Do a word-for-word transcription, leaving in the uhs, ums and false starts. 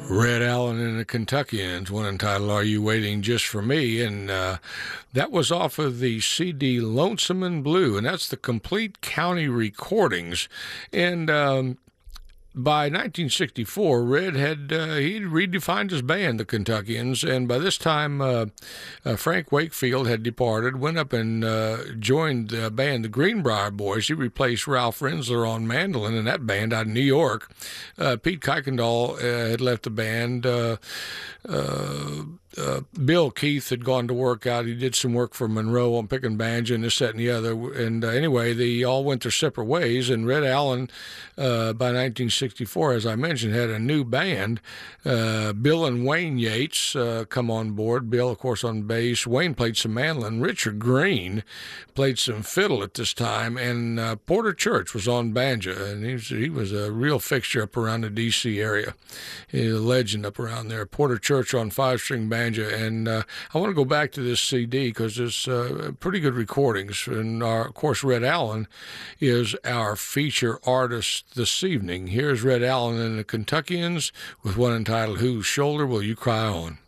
Red Allen and the Kentuckians, one entitled Are You Waiting Just for Me? And uh, that was off of the C D Lonesome and Blue, and that's the complete county recordings. And um, by nineteen sixty-four, Red had uh, he'd redefined his band, the Kentuckians, and by this time uh, uh, Frank Wakefield had departed, went up and uh, joined the band, the Greenbrier Boys. He replaced Ralph Rensler on mandolin in that band out of New York. Uh, Pete Kuykendall uh, had left the band. Uh, uh, Uh, Bill Keith had gone to work out. He did some work for Monroe on picking banjo and this, that, and the other. And uh, anyway, they all went their separate ways. And Red Allen, uh, by nineteen sixty-four, as I mentioned, had a new band. Uh, Bill and Wayne Yates uh, come on board. Bill, of course, on bass. Wayne played some mandolin. Richard Green played some fiddle at this time. And uh, Porter Church was on banjo. And he was, he was a real fixture up around the D C area. He's a legend up around there. Porter Church on five-string banjo. And uh, I want to go back to this C D because there's uh, pretty good recordings. And our, of course, Red Allen is our feature artist this evening. Here's Red Allen and the Kentuckians with one entitled Whose Shoulder Will You Cry On?